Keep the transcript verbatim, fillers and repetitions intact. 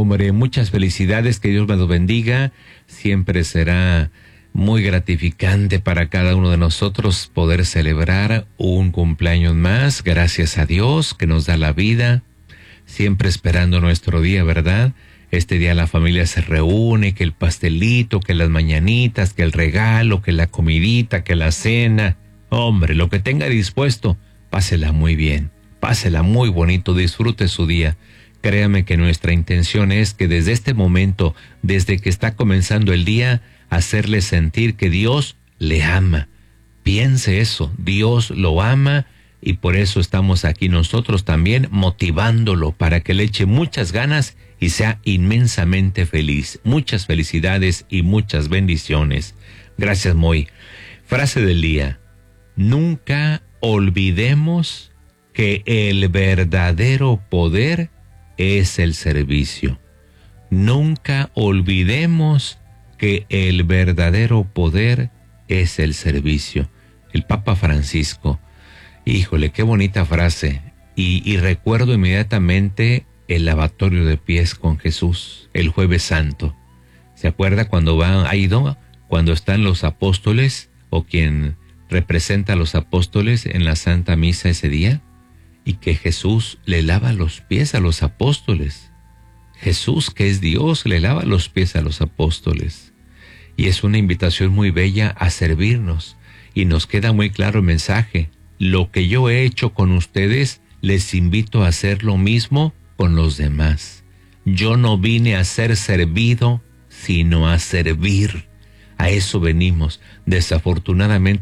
hombre. Muchas felicidades, que Dios me lo bendiga. Siempre será muy gratificante para cada uno de nosotros poder celebrar un cumpleaños más. Gracias a Dios que nos da la vida, siempre esperando nuestro día, ¿verdad? Este día la familia se reúne, que el pastelito, que las mañanitas, que el regalo, que la comidita, que la cena. Hombre, lo que tenga dispuesto, pásela muy bien, pásela muy bonito, disfrute su día. Créame que nuestra intención es que desde este momento, desde que está comenzando el día, hacerle sentir que Dios le ama. Piense eso, Dios lo ama, y por eso estamos aquí nosotros también motivándolo para que le eche muchas ganas y sea inmensamente feliz. Muchas felicidades y muchas bendiciones. Gracias, Moy. Frase del día: nunca olvidemos que el verdadero poder es el servicio. Nunca olvidemos que el verdadero poder es el servicio. El Papa Francisco. Híjole, qué bonita frase. Y, y recuerdo inmediatamente el lavatorio de pies con Jesús, el Jueves Santo. ¿Se acuerda cuando va, ha ido, cuando están los apóstoles, o quien representa a los apóstoles en la Santa Misa ese día? Y que Jesús le lava los pies a los apóstoles. Jesús, que es Dios, le lava los pies a los apóstoles. Y es una invitación muy bella a servirnos. Y nos queda muy claro el mensaje: lo que yo he hecho con ustedes, les invito a hacer lo mismo con los demás. Yo no vine a ser servido, sino a servir. A eso venimos. Desafortunadamente,